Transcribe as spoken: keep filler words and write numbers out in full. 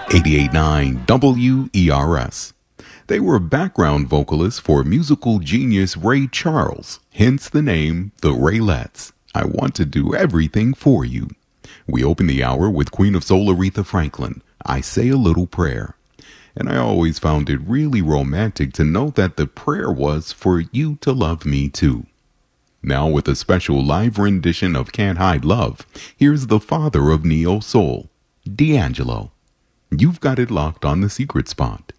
eighty-eight point nine W E R S. They were background vocalists for musical genius Ray Charles, hence the name The Raelettes. I Want to Do Everything for You. We open the hour with Queen of Soul Aretha Franklin, I Say a Little Prayer. And I always found it really romantic to know that the prayer was for you to love me too. Now with a special live rendition of Can't Hide Love, here's the father of neo soul, D'Angelo. You've got it locked on The Secret Spot.